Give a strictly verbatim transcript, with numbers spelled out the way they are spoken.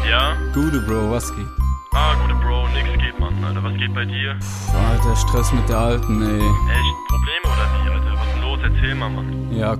Ja? Gute, Bro, was geht? Ah, gute Bro, nix geht, Mann, Alter. Was geht bei dir? Alter, Stress mit der Alten, ey. Echt? Probleme oder wie, Alter? Was ist denn los? Erzähl mal, Mann. Ja,